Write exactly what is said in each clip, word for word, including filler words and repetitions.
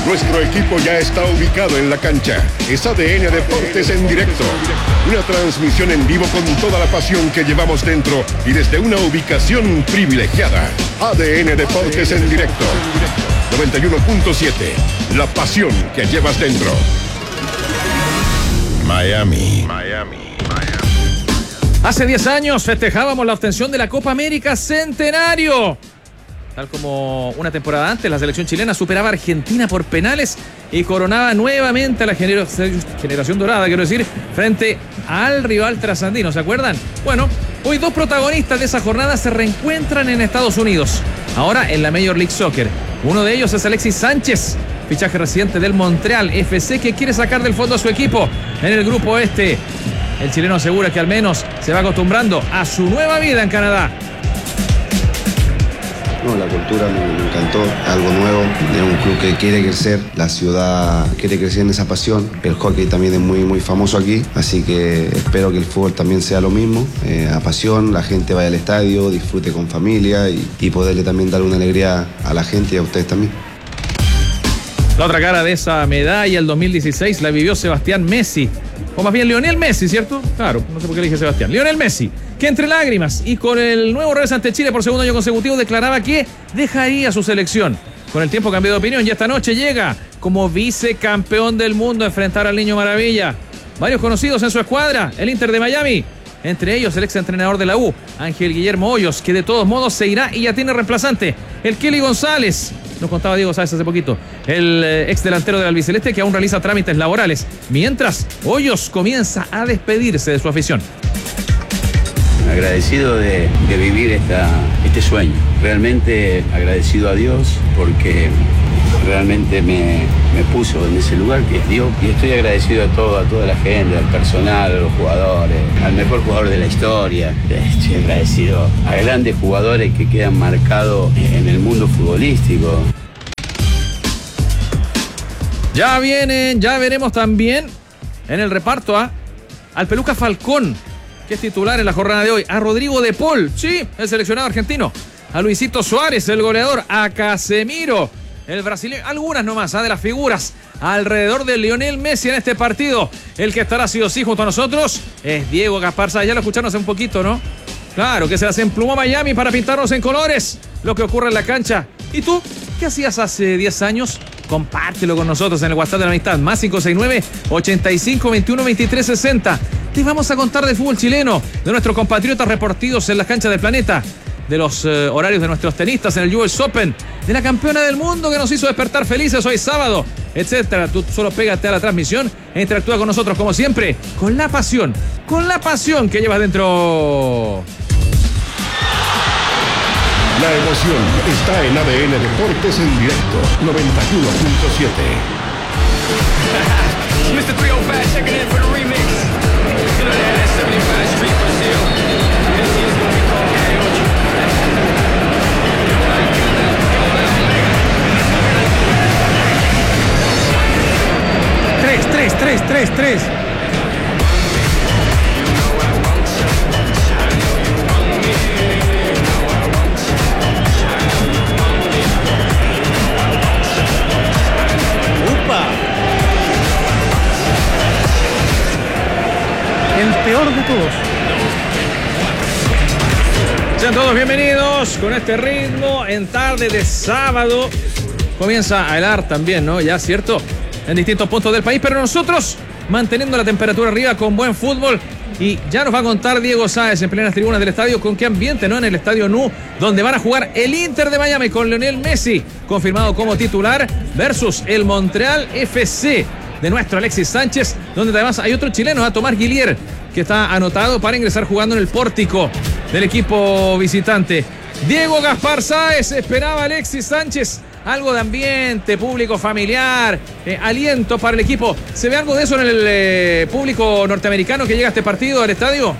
Nuestro equipo ya está ubicado en la cancha. Es A D N Deportes en directo. Una transmisión en vivo con toda la pasión que llevamos dentro y desde una ubicación privilegiada. A D N Deportes en directo. noventa y uno punto siete. La pasión que llevas dentro. Miami. Miami. Hace diez años festejábamos la obtención de la Copa América Centenario. Tal como una temporada antes, la selección chilena superaba a Argentina por penales y coronaba nuevamente a la gener- generación dorada, quiero decir, frente al rival trasandino, ¿se acuerdan? Bueno, hoy dos protagonistas de esa jornada se reencuentran en Estados Unidos, ahora en la Major League Soccer. Uno de ellos es Alexis Sánchez, fichaje reciente del Montreal F C, que quiere sacar del fondo a su equipo en el grupo este. El chileno asegura que al menos se va acostumbrando a su nueva vida en Canadá. No, la cultura me, me encantó, algo nuevo, es un club que quiere crecer, la ciudad quiere crecer en esa pasión, el hockey también es muy, muy famoso aquí, así que espero que el fútbol también sea lo mismo, eh, a pasión, la gente vaya al estadio, disfrute con familia y, y poderle también dar una alegría a la gente y a ustedes también. La otra cara de esa medalla, el dos mil dieciséis, la vivió Sebastián Messi, o más bien Lionel Messi, ¿cierto? Claro, no sé por qué le dije Sebastián. Lionel Messi, que entre lágrimas y con el nuevo revés ante Chile por segundo año consecutivo declaraba que dejaría su selección. Con el tiempo cambió de opinión y esta noche llega como vicecampeón del mundo a enfrentar al Niño Maravilla. Varios conocidos en su escuadra, el Inter de Miami, entre ellos el exentrenador de la U, Ángel Guillermo Hoyos, que de todos modos se irá y ya tiene reemplazante, el Kelly González. Nos contaba Diego Sáez hace poquito, el ex delantero del albiceleste, que aún realiza trámites laborales, mientras Hoyos comienza a despedirse de su afición. Agradecido de, de vivir esta, este sueño, realmente agradecido a Dios porque realmente me, me puso en ese lugar que es Dios, y estoy agradecido a todo, a toda la gente, al personal, a los jugadores, al mejor jugador de la historia. Estoy agradecido a grandes jugadores que quedan marcados en el mundo futbolístico. Ya vienen, ya veremos también en el reparto a al Peluca Falcón, que es titular en la jornada de hoy, a Rodrigo de Paul, sí, el seleccionado argentino, a Luisito Suárez, el goleador, a Casemiro, el brasileño, algunas nomás, ¿eh? de las figuras alrededor de Lionel Messi en este partido. El que estará sí o sí junto a nosotros es Diego Gaspar Sáez. Ya lo escucharon hace un poquito, ¿no? Claro, que se las emplumó a Miami para pintarnos en colores lo que ocurre en la cancha. ¿Y tú? ¿Qué hacías hace diez años? Compártelo con nosotros en el WhatsApp de la amistad, más cinco seis nueve, ochenta y cinco, veintiuno, veintitrés, sesenta. Te vamos a contar del fútbol chileno, de nuestros compatriotas repartidos en las canchas del planeta, de los eh, horarios de nuestros tenistas en el U S Open, de la campeona del mundo que nos hizo despertar felices hoy sábado, etcétera. Tú solo pégate a la transmisión e interactúa con nosotros como siempre, con la pasión, con la pasión que llevas dentro. La emoción está en A D N Deportes en directo, noventa y uno punto siete. mister three oh five checking in for the remix. You know that at seventy-five Street, Brazil. This is gonna be called Gaiocho. Tres, tres, tres, tres, tres. El peor de todos. Sean todos bienvenidos con este ritmo en tarde de sábado. Comienza a helar también, ¿no? Ya, ¿cierto? En distintos puntos del país, pero nosotros manteniendo la temperatura arriba con buen fútbol. Y ya nos va a contar Diego Sáez en plenas tribunas del estadio con qué ambiente, ¿no? En el estadio N U, donde van a jugar el Inter de Miami con Lionel Messi, confirmado como titular, versus el Montreal F C de nuestro Alexis Sánchez, donde además hay otro chileno, a Tomás Guillier, que está anotado para ingresar jugando en el pórtico del equipo visitante. Diego Gaspar Sáez, esperaba Alexis Sánchez algo de ambiente, público familiar, eh, aliento para el equipo. ¿Se ve algo de eso en el eh, público norteamericano que llega a este partido, al estadio?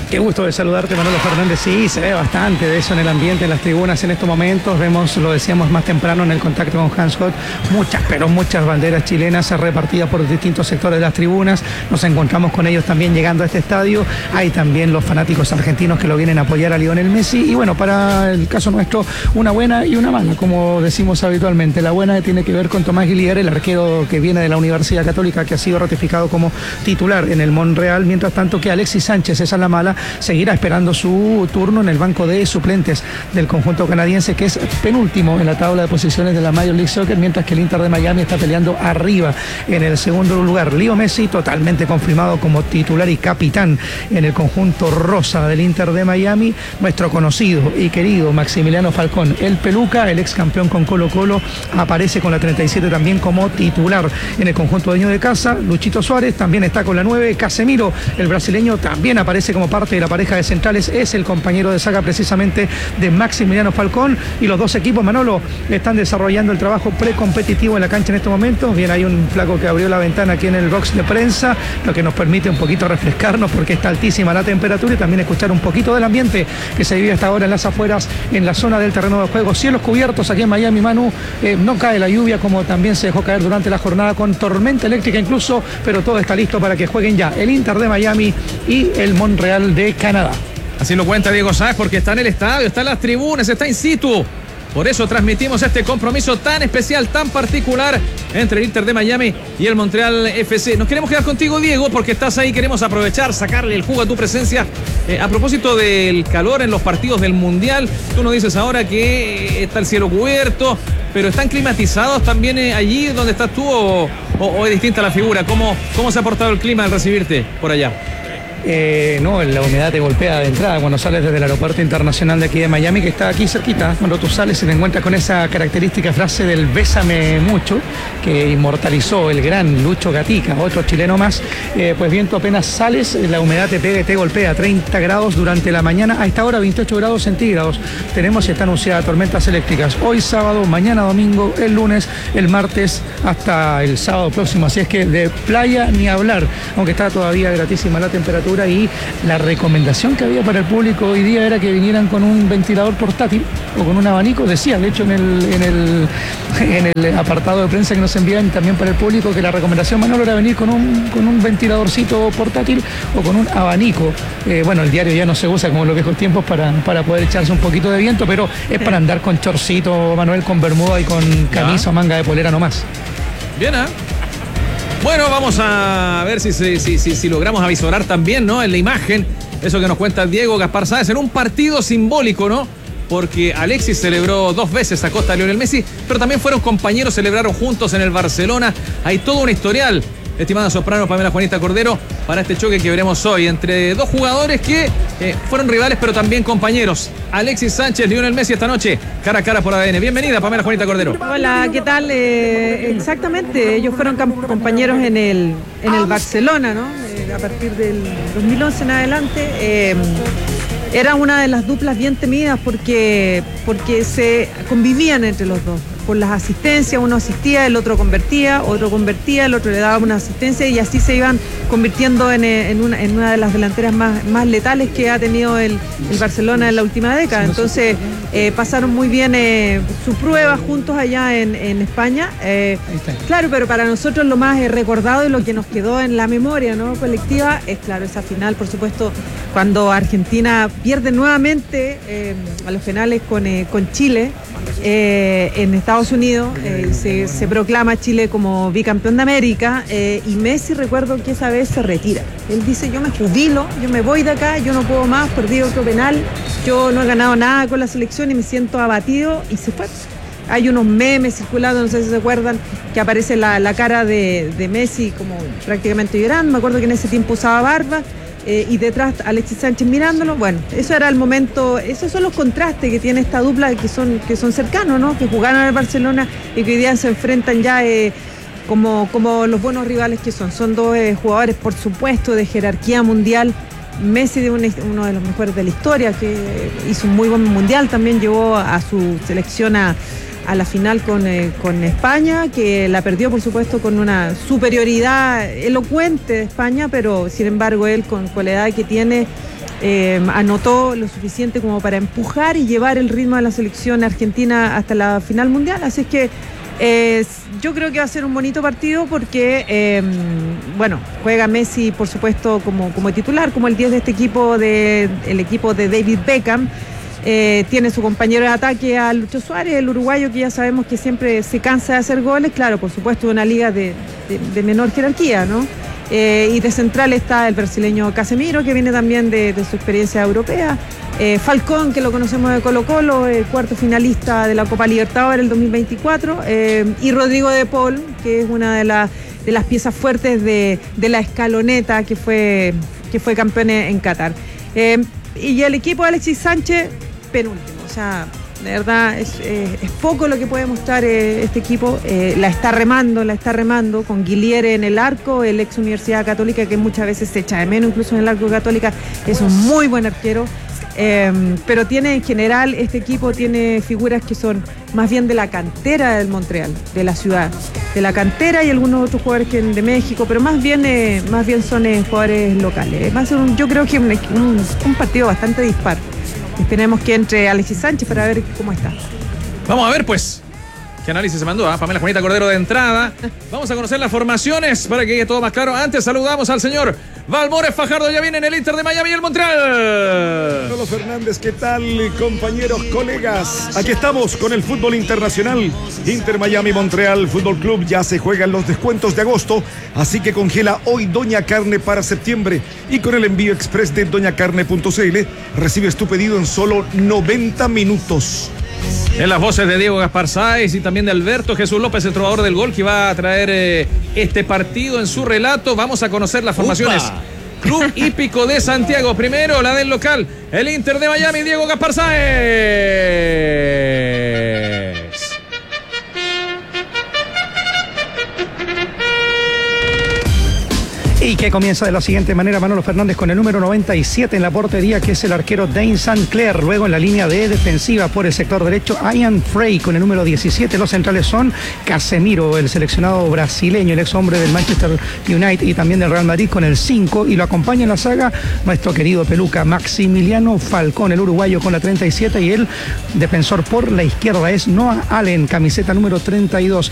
Qué gusto de saludarte, Manolo Fernández. Sí, se ve bastante de eso en el ambiente, en las tribunas en estos momentos. Vemos, lo decíamos más temprano en el contacto con Hans Hott, muchas, pero muchas banderas chilenas repartidas por distintos sectores de las tribunas. Nos encontramos con ellos también llegando a este estadio. Hay también los fanáticos argentinos que lo vienen a apoyar a Lionel Messi. Y bueno, para el caso nuestro, una buena y una mala, como decimos habitualmente. La buena tiene que ver con Tomás Guillier, el arquero que viene de la Universidad Católica, que ha sido ratificado como titular en el Monreal. Mientras tanto que Alexis Sánchez, esa es la mala, seguirá esperando su turno en el banco de suplentes del conjunto canadiense, que es penúltimo en la tabla de posiciones de la Major League Soccer, mientras que el Inter de Miami está peleando arriba en el segundo lugar. Leo Messi totalmente confirmado como titular y capitán en el conjunto rosa del Inter de Miami. Nuestro conocido y querido Maximiliano Falcón, el Peluca, el ex campeón con Colo Colo, aparece con la treinta y siete también como titular en el conjunto dueño de casa. Luchito Suárez también está con la nueve. Casemiro, el brasileño, también aparece como parte de la pareja de centrales, es el compañero de saga precisamente de Maximiliano Falcón. Y los dos equipos, Manolo, están desarrollando el trabajo precompetitivo en la cancha en estos momentos. Bien, hay un flaco que abrió la ventana aquí en el box de prensa, lo que nos permite un poquito refrescarnos porque está altísima la temperatura y también escuchar un poquito del ambiente que se vive hasta ahora en las afueras, en la zona del terreno de juego. Cielos cubiertos aquí en Miami, Manu, eh, no cae la lluvia como también se dejó caer durante la jornada, con tormenta eléctrica incluso, pero todo está listo para que jueguen ya el Inter de Miami y el Montreal de Canadá. Así lo cuenta Diego Sáez, porque está en el estadio, está en las tribunas, está in situ. Por eso transmitimos este compromiso tan especial, tan particular entre el Inter de Miami y el Montreal F C. Nos queremos quedar contigo, Diego, porque estás ahí, queremos aprovechar, sacarle el jugo a tu presencia. Eh, a propósito del calor en los partidos del Mundial, tú nos dices ahora que está el cielo cubierto, pero ¿están climatizados también eh, allí donde estás tú o, o, o es distinta la figura? ¿Cómo, cómo se ha portado el clima al recibirte por allá? Eh, no, la humedad te golpea de entrada cuando sales desde el aeropuerto internacional de aquí de Miami, que está aquí cerquita. Cuando tú sales y te encuentras con esa característica frase del bésame mucho, que inmortalizó el gran Lucho Gatica, otro chileno más. Eh, pues bien, tú apenas sales, la humedad te pega y te golpea. Treinta grados durante la mañana, a esta hora veintiocho grados centígrados. Tenemos y está anunciada tormentas eléctricas hoy sábado, mañana domingo, el lunes, el martes, hasta el sábado próximo. Así es que de playa ni hablar, aunque está todavía gratísima la temperatura. Y la recomendación que había para el público hoy día era que vinieran con un ventilador portátil o con un abanico. Decía, de hecho, en el, en el, en el apartado de prensa que nos envían también para el público, que la recomendación, Manolo, era venir con un, con un ventiladorcito portátil o con un abanico. Eh, bueno, el diario ya no se usa como en los viejos tiempos para, para poder echarse un poquito de viento, pero es para andar con chorcito, Manuel, con bermuda y con camisa o manga de polera nomás. Bien, ¿eh? Bueno, vamos a ver si, si, si, si logramos avisorar también, ¿no? En la imagen, eso que nos cuenta Diego Gaspar Sáez, en un partido simbólico, ¿no? Porque Alexis celebró dos veces a costa de Lionel Messi, pero también fueron compañeros, celebraron juntos en el Barcelona. Hay todo un historial, estimada soprano Pamela Juanita Cordero, para este choque que veremos hoy entre dos jugadores que eh, fueron rivales, pero también compañeros. Alexis Sánchez, Lionel Messi esta noche, cara a cara por A D N. Bienvenida, Pamela Juanita Cordero. Hola, ¿qué tal? Eh, exactamente, ellos fueron compañeros en el, en el Barcelona, ¿no? Eh, a partir del dos mil once en adelante. Eh, era una de las duplas bien temidas porque, porque se convivían entre los dos. Por las asistencias, uno asistía, el otro convertía, otro convertía, el otro le daba una asistencia y así se iban convirtiendo en, en, una, en una de las delanteras más, más letales que ha tenido el, el Barcelona en la última década. Entonces eh, pasaron muy bien eh, su prueba juntos allá en, en España. Eh, claro, pero para nosotros lo más eh, recordado y lo que nos quedó en la memoria, ¿no?, colectiva es, claro, esa final, por supuesto, cuando Argentina pierde nuevamente eh, a los penales con, eh, con Chile. Eh, en Estados Unidos eh, se, se proclama Chile como bicampeón de América eh, y Messi, recuerdo que esa vez se retira. Él dice: yo me jubilo, yo me voy de acá, yo no puedo más, perdí otro penal, yo no he ganado nada con la selección y me siento abatido, y se fue. Hay unos memes circulando, no sé si se acuerdan, que aparece la, la cara de, de Messi como prácticamente llorando. Me acuerdo que en ese tiempo usaba barba. Eh, y detrás Alexis Sánchez mirándolo. Bueno, eso era el momento, esos son los contrastes que tiene esta dupla, que son, que son cercanos, ¿no? Que jugaron en el Barcelona y que hoy día se enfrentan ya eh, como, como los buenos rivales que son. Son dos eh, jugadores, por supuesto, de jerarquía mundial. Messi, de un, uno de los mejores de la historia, que hizo un muy buen mundial, también llevó a su selección a a la final con, eh, con España, que la perdió, por supuesto, con una superioridad elocuente de España, pero sin embargo él, con, con la edad que tiene, eh, anotó lo suficiente como para empujar y llevar el ritmo de la selección argentina hasta la final mundial. Así es que eh, yo creo que va a ser un bonito partido porque, eh, bueno, juega Messi, por supuesto, como, como titular, como el diez de este equipo, de, el equipo de David Beckham. Eh, tiene su compañero de ataque a Lucho Suárez, el uruguayo, que ya sabemos que siempre se cansa de hacer goles, claro, por supuesto, una liga de, de, de menor jerarquía, ¿no? Eh, y de central está el brasileño Casemiro, que viene también de, de su experiencia europea. Eh, Falcón, que lo conocemos de Colo Colo, el cuarto finalista de la Copa Libertadores del dos mil veinticuatro. Eh, y Rodrigo de Paul, que es una de, la, de las piezas fuertes de, de la escaloneta que fue, que fue campeón en Qatar. Eh, y el equipo de Alexis Sánchez, penúltimo. O sea, de verdad es, eh, es poco lo que puede mostrar eh, este equipo. Eh, la está remando, la está remando con Guilliere en el arco, el ex Universidad Católica, que muchas veces se echa de menos incluso en el arco Católica. Es un muy buen arquero. Eh, pero tiene en general, este equipo tiene figuras que son más bien de la cantera del Montreal, de la ciudad, de la cantera, y algunos otros jugadores que de México, pero más bien eh, más bien son eh, jugadores locales. Va a ser un, yo creo que un, un, un partido bastante dispar. Esperemos que entre Alexis Sánchez para ver cómo está. Vamos a ver, pues, qué análisis se mandó a ¿eh? Pamela Juanita Cordero de entrada. Vamos a conocer las formaciones para que quede todo más claro. Antes saludamos al señor Valmores Fajardo, ya viene en el Inter de Miami y el Montreal. Manolo Fernández, ¿qué tal, compañeros, colegas? Aquí estamos con el fútbol internacional. Inter Miami Montreal Fútbol Club ya se juegan los descuentos de agosto, así que congela hoy Doña Carne para septiembre, y con el envío express de doña carne punto c l recibes tu pedido en solo noventa minutos. En las voces de Diego Gaspar Sáez y también de Alberto Jesús López, el trovador del gol, que va a traer eh, este partido en su relato. Vamos a conocer las formaciones. ¡Upa! Club Hípico de Santiago. Primero, la del local, el Inter de Miami, Diego Gaspar Sáez. Y que comienza de la siguiente manera Manolo Fernández con el número noventa y siete en la portería, que es el arquero Dane Sinclair. Luego en la línea de defensiva por el sector derecho, Ian Frey con el número diecisiete. Los centrales son Casemiro, el seleccionado brasileño, el ex hombre del Manchester United y también del Real Madrid, con el cinco. Y lo acompaña en la saga nuestro querido peluca Maximiliano Falcón, el uruguayo, con la treinta y siete. Y el defensor por la izquierda es Noah Allen, camiseta número treinta y dos.